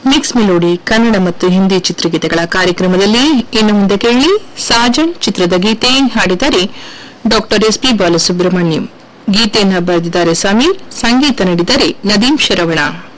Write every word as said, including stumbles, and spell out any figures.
Mix melody Kannada ಮತ್ತು ಹಿಂದಿ ಚಿತ್ರಗೀತೆಗಳ ಕಾರ್ಯಕ್ರಮದಲ್ಲಿ ಇನ್ನು ಮುಂದೆ ಕೇಳಿ ಸಾಜನ್ ಚಿತ್ರದ ಗೀತೆ ಹಾಡಿದ್ದಾರೆ ಡಾಕ್ಟರ್ ಎಸ್ ಪಿ ಬಾಲಸುಬ್ರಹ್ಮಣ್ಯಂ. ಗೀತೆಯನ್ನು ಬರೆದಿದ್ದಾರೆ ಸಮೀರ್, ಸಂಗೀತ ನೀಡಿದ್ದಾರೆ ನದೀಂ ಶರವಣ.